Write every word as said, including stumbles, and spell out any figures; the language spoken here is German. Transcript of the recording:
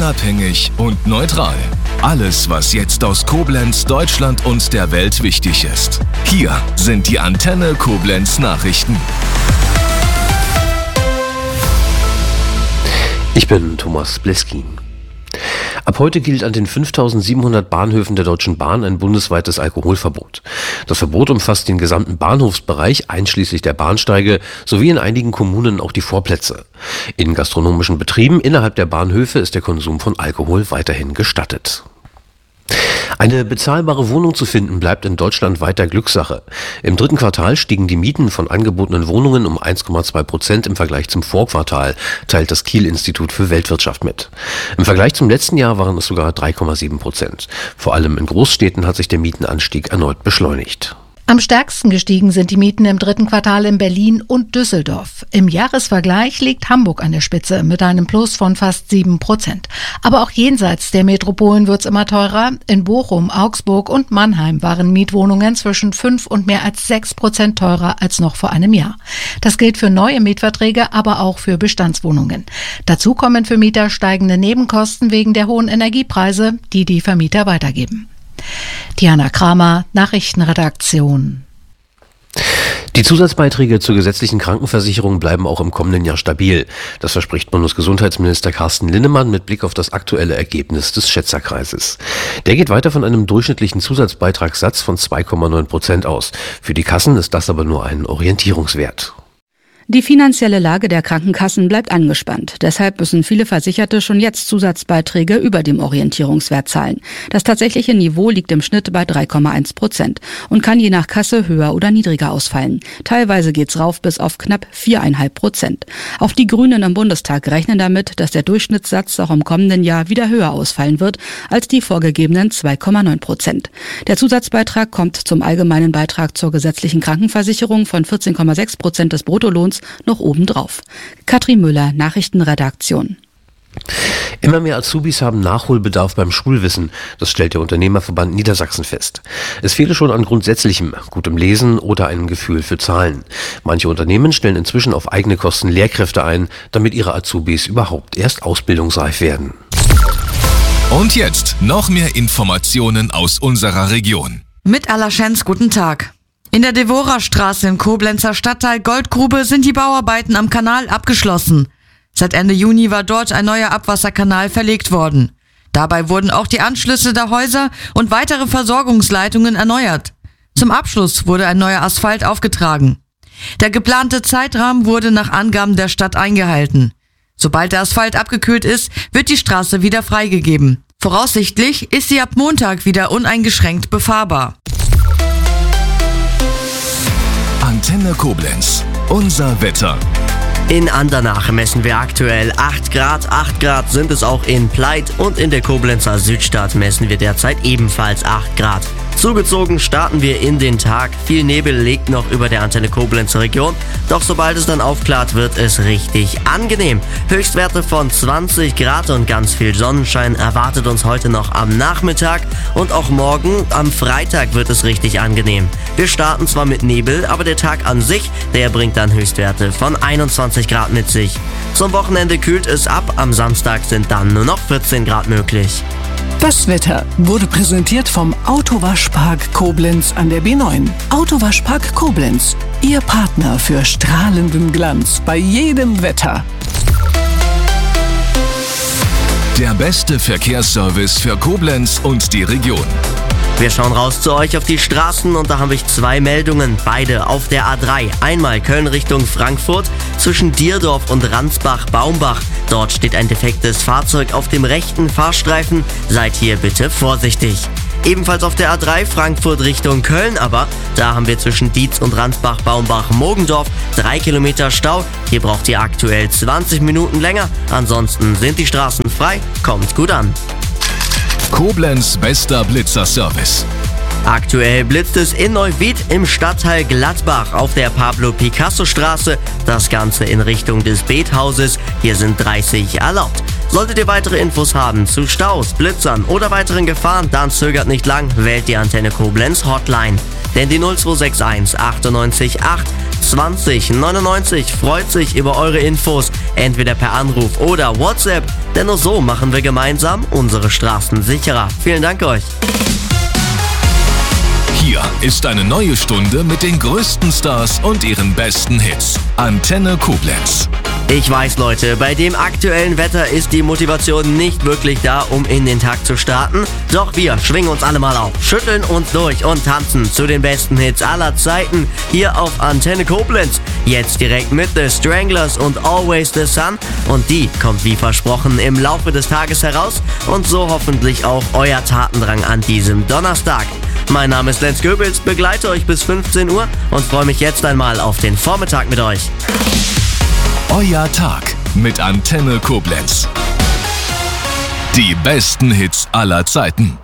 unabhängig und neutral. Alles, was jetzt aus Koblenz, Deutschland und der Welt wichtig ist. Hier sind die Antenne Koblenz Nachrichten. Ich bin Thomas Bleskin. Ab heute gilt an den fünftausendsiebenhundert Bahnhöfen der Deutschen Bahn ein bundesweites Alkoholverbot. Das Verbot umfasst den gesamten Bahnhofsbereich, einschließlich der Bahnsteige, sowie in einigen Kommunen auch die Vorplätze. In gastronomischen Betrieben innerhalb der Bahnhöfe ist der Konsum von Alkohol weiterhin gestattet. Eine bezahlbare Wohnung zu finden, bleibt in Deutschland weiter Glückssache. Im dritten Quartal stiegen die Mieten von angebotenen Wohnungen um eins Komma zwei Prozent im Vergleich zum Vorquartal, teilt das Kiel-Institut für Weltwirtschaft mit. Im Vergleich zum letzten Jahr waren es sogar drei Komma sieben Prozent. Vor allem in Großstädten hat sich der Mietenanstieg erneut beschleunigt. Am stärksten gestiegen sind die Mieten im dritten Quartal in Berlin und Düsseldorf. Im Jahresvergleich liegt Hamburg an der Spitze mit einem Plus von fast sieben Prozent. Aber auch jenseits der Metropolen wird's immer teurer. In Bochum, Augsburg und Mannheim waren Mietwohnungen zwischen fünf und mehr als sechs Prozent teurer als noch vor einem Jahr. Das gilt für neue Mietverträge, aber auch für Bestandswohnungen. Dazu kommen für Mieter steigende Nebenkosten wegen der hohen Energiepreise, die die Vermieter weitergeben. Diana Kramer, Nachrichtenredaktion. Die Zusatzbeiträge zur gesetzlichen Krankenversicherung bleiben auch im kommenden Jahr stabil. Das verspricht Bundesgesundheitsminister Carsten Linnemann mit Blick auf das aktuelle Ergebnis des Schätzerkreises. Der geht weiter von einem durchschnittlichen Zusatzbeitragssatz von zwei Komma neun Prozent aus. Für die Kassen ist das aber nur ein Orientierungswert. Die finanzielle Lage der Krankenkassen bleibt angespannt. Deshalb müssen viele Versicherte schon jetzt Zusatzbeiträge über dem Orientierungswert zahlen. Das tatsächliche Niveau liegt im Schnitt bei drei Komma eins Prozent und kann je nach Kasse höher oder niedriger ausfallen. Teilweise geht's rauf bis auf knapp vier Komma fünf Prozent. Auch die Grünen im Bundestag rechnen damit, dass der Durchschnittssatz auch im kommenden Jahr wieder höher ausfallen wird als die vorgegebenen zwei Komma neun Prozent. Der Zusatzbeitrag kommt zum allgemeinen Beitrag zur gesetzlichen Krankenversicherung von vierzehn Komma sechs Prozent des Bruttolohns noch obendrauf. Katrin Müller, Nachrichtenredaktion. Immer mehr Azubis haben Nachholbedarf beim Schulwissen. Das stellt der Unternehmerverband Niedersachsen fest. Es fehle schon an Grundsätzlichem, gutem Lesen oder einem Gefühl für Zahlen. Manche Unternehmen stellen inzwischen auf eigene Kosten Lehrkräfte ein, damit ihre Azubis überhaupt erst ausbildungsreif werden. Und jetzt noch mehr Informationen aus unserer Region. Mit Alaschenz, guten Tag. In der Devorah-Straße im Koblenzer Stadtteil Goldgrube sind die Bauarbeiten am Kanal abgeschlossen. Seit Ende Juni war dort ein neuer Abwasserkanal verlegt worden. Dabei wurden auch die Anschlüsse der Häuser und weitere Versorgungsleitungen erneuert. Zum Abschluss wurde ein neuer Asphalt aufgetragen. Der geplante Zeitrahmen wurde nach Angaben der Stadt eingehalten. Sobald der Asphalt abgekühlt ist, wird die Straße wieder freigegeben. Voraussichtlich ist sie ab Montag wieder uneingeschränkt befahrbar. Antenne Koblenz, unser Wetter. In Andernach messen wir aktuell acht Grad. acht Grad sind es auch in Pleit und in der Koblenzer Südstadt messen wir derzeit ebenfalls acht Grad. Zugezogen starten wir in den Tag. Viel Nebel liegt noch über der Antenne Koblenzer Region. Doch sobald es dann aufklart, wird es richtig angenehm. Höchstwerte von zwanzig Grad und ganz viel Sonnenschein erwartet uns heute noch am Nachmittag. Und auch morgen, am Freitag, wird es richtig angenehm. Wir starten zwar mit Nebel, aber der Tag an sich, der bringt dann Höchstwerte von einundzwanzig Grad mit sich. Zum Wochenende kühlt es ab. Am Samstag sind dann nur noch vierzehn Grad möglich. Das Wetter wurde präsentiert vom Autowaschpark Koblenz an der B neun. Autowaschpark Koblenz, Ihr Partner für strahlenden Glanz bei jedem Wetter. Der beste Verkehrsservice für Koblenz und die Region. Wir schauen raus zu euch auf die Straßen und da habe ich zwei Meldungen, beide auf der A drei. Einmal Köln Richtung Frankfurt zwischen Dierdorf und Ransbach-Baumbach. Dort steht ein defektes Fahrzeug auf dem rechten Fahrstreifen. Seid hier bitte vorsichtig. Ebenfalls auf der A drei Frankfurt Richtung Köln, aber da haben wir zwischen Dietz und Ransbach-Baumbach-Mogendorf drei Kilometer Stau. Hier braucht ihr aktuell zwanzig Minuten länger. Ansonsten sind die Straßen frei. Kommt gut an. Koblenz bester Blitzerservice. Aktuell blitzt es in Neuwied im Stadtteil Gladbach auf der Pablo-Picasso-Straße. Das Ganze in Richtung des Bethauses. Hier sind dreißig erlaubt. Solltet ihr weitere Infos haben zu Staus, Blitzern oder weiteren Gefahren, dann zögert nicht lang, wählt die Antenne Koblenz Hotline. Denn die null zwei sechs eins achtundneunzig acht zwanzig neunundneunzig freut sich über eure Infos, entweder per Anruf oder WhatsApp, denn nur so machen wir gemeinsam unsere Straßen sicherer. Vielen Dank euch. Hier ist eine neue Stunde mit den größten Stars und ihren besten Hits. Antenne Koblenz. Ich weiß, Leute, bei dem aktuellen Wetter ist die Motivation nicht wirklich da, um in den Tag zu starten. Doch wir schwingen uns alle mal auf, schütteln uns durch und tanzen zu den besten Hits aller Zeiten hier auf Antenne Koblenz. Jetzt direkt mit The Stranglers und Always the Sun. Und die kommt wie versprochen im Laufe des Tages heraus und so hoffentlich auch euer Tatendrang an diesem Donnerstag. Mein Name ist Lenz Goebels, begleite euch bis fünfzehn Uhr und freue mich jetzt einmal auf den Vormittag mit euch. Euer Tag mit Antenne Koblenz. Die besten Hits aller Zeiten.